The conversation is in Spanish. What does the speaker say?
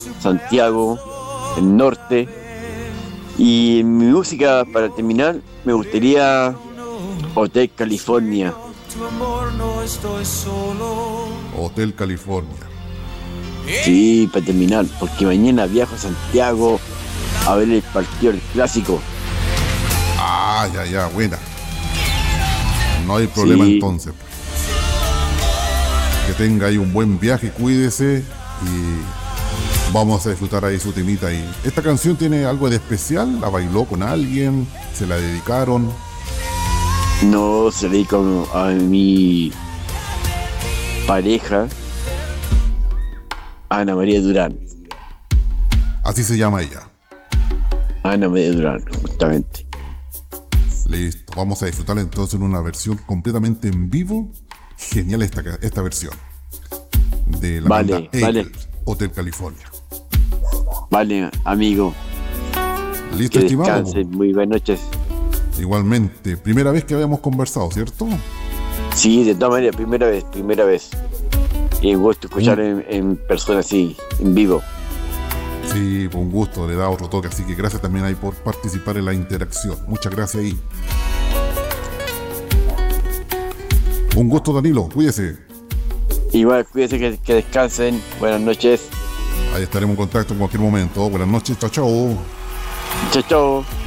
Santiago, el norte. Y mi música, para terminar, me gustaría Hotel California. Hotel California. Sí, para terminar, porque mañana viajo a Santiago a ver el partido del Clásico. Ah, ya, buena. No hay problema Sí, entonces. Que tenga ahí un buen viaje, cuídese y vamos a disfrutar ahí su temita ahí. ¿Esta canción tiene algo de especial? ¿La bailó con alguien? ¿Se la dedicaron? no se le con a mi pareja, Ana María Durán. Así se llama ella. Ana María Durán, justamente. Listo, vamos a disfrutarla entonces en una versión completamente en vivo. Genial esta versión de la banda Vale, vale, Hotel California. vale, amigo. Listo, Que estimado. descansen. Muy buenas noches. Igualmente, primera vez que habíamos conversado, ¿cierto? Sí, de todas maneras, primera vez. Y un gusto escuchar Un- en persona así, en vivo. sí, con gusto, le da otro toque, así que gracias también ahí por participar en la interacción. Muchas gracias ahí. Un gusto, Danilo, cuídese. Igual, cuídense que descansen. Buenas noches. Ahí estaremos en contacto en cualquier momento. Buenas noches, chao, chao. Chao, chao.